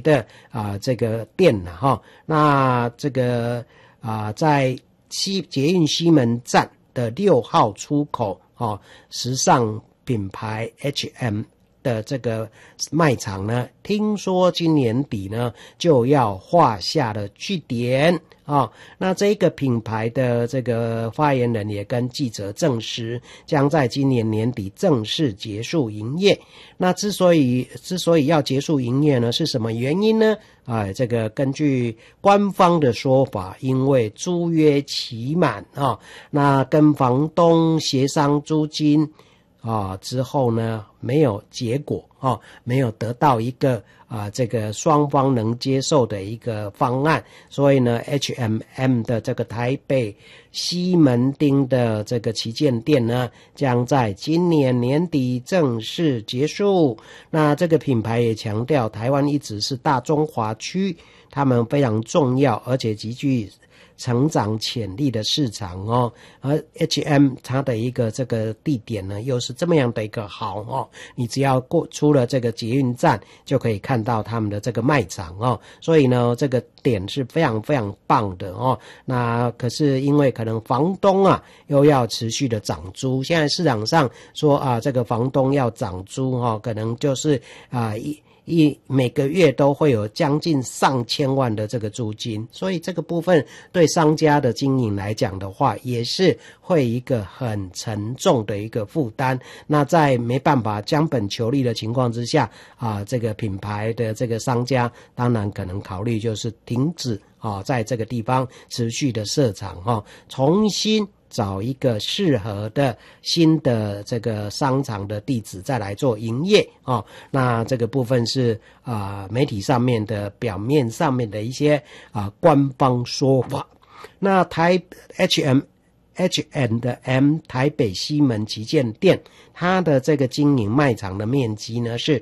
的这个店哈。那这个在捷运西门站的6号出口时尚品牌 H&M 的这个卖场呢，听说今年底呢就要画下了句点那这个品牌的这个发言人也跟记者证实，将在今年年底正式结束营业。那之所以要结束营业呢，是什么原因呢？这个根据官方的说法，因为租约期满那跟房东协商租金之后呢，没有结果没有得到一个这个双方能接受的一个方案，所以呢 H&M 的这个台北西门町的这个旗舰店呢，将在今年年底正式结束。那这个品牌也强调，台湾一直是大中华区他们非常重要而且极具成长潜力的市场而 H&M 它的一个这个地点呢，又是这么样的一个好你只要出了这个捷运站就可以看到他们的这个卖场所以呢这个点是非常非常棒的那可是因为可能房东又要持续的涨租，现在市场上说这个房东要涨租可能就是每个月都会有将近上千万的这个租金，所以这个部分对商家的经营来讲的话，也是会一个很沉重的一个负担。那在没办法将本求利的情况之下这个品牌的这个商家当然可能考虑就是停止在这个地方持续的设厂重新找一个适合的新的这个商场的地址再来做营业那这个部分是媒体上面的表面上面的一些官方说法。那H&M 台北西门旗舰店，它的这个经营卖场的面积呢是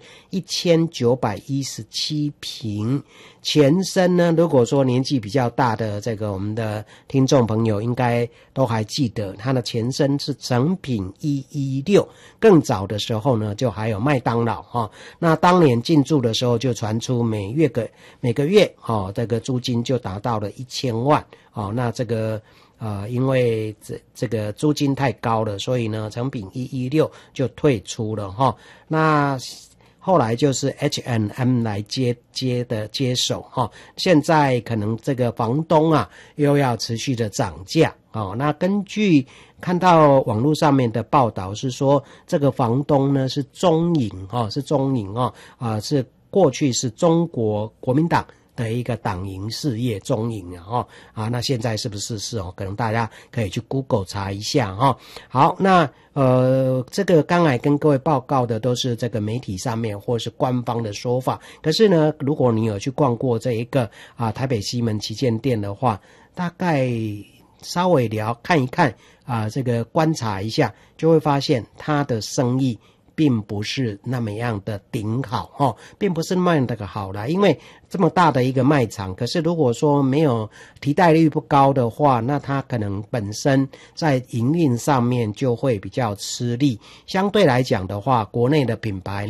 1917平，前身呢，如果说年纪比较大的这个我们的听众朋友应该都还记得，它的前身是诚品116，更早的时候呢就还有麦当劳那当年进驻的时候就传出每个月这个租金就达到了1000万那这个因为这个租金太高了，所以呢诚品116就退出了那后来就是 H&M 来接手现在可能这个房东又要持续的涨价那根据看到网络上面的报道是说，这个房东呢是中影是过去是中国国民党的一个党营事业中影那现在是不是可能大家可以去 Google 查一下好，那这个刚才跟各位报告的都是这个媒体上面或是官方的说法，可是呢如果你有去逛过这一个台北西门旗舰店的话，大概稍微看一看这个观察一下，就会发现它的生意并不是那么样的顶好并不是那么样的好啦，因为这么大的一个卖场，可是如果说没有替代率不高的话，那它可能本身在营运上面就会比较吃力。相对来讲的话，国内的品牌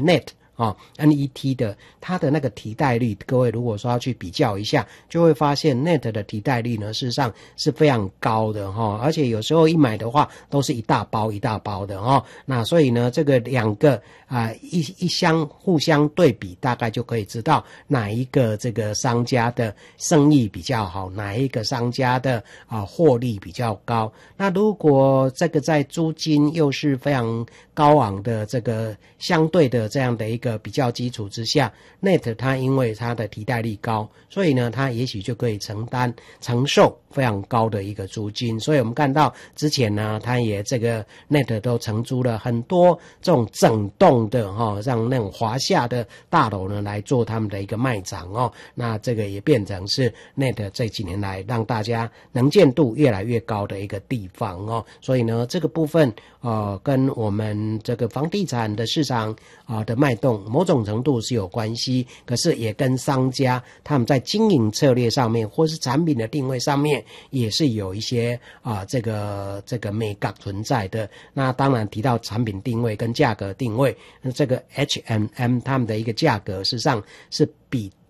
NET 的它的那个替代率，各位如果说要去比较一下，就会发现 NET 的替代率呢事实上是非常高的而且有时候一买的话都是一大包一大包的那所以呢这个两个一相互相对比，大概就可以知道哪一个这个商家的生意比较好，哪一个商家的获利比较高。那如果这个在租金又是非常高昂的这个相对的这样的一个比较基础之下， NET 它因为它的替代率高，所以呢它也许就可以承受非常高的一个租金。所以我们看到之前呢它也这个 NET 都承租了很多这种整栋的让那种华夏的大楼呢来做他们的一个卖场那这个也变成是 NET 这几年来让大家能见度越来越高的一个地方所以呢这个部分跟我们这个房地产的市场的脉动某种程度是有关系，可是也跟商家他们在经营策略上面或是产品的定位上面也是有一些这个美感存在的。那当然提到产品定位跟价格定位，这个 H&M 他们的一个价格事实上是比